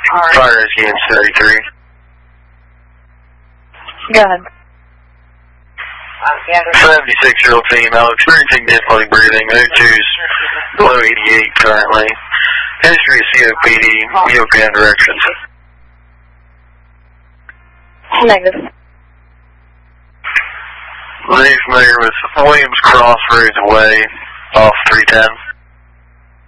Fire rescue 33. Go ahead. 76-year-old female experiencing difficulty breathing. O2's below 88 currently. History of COPD. EOCAN directions. Negative. Are you familiar with Williams Crossroads Way off 310?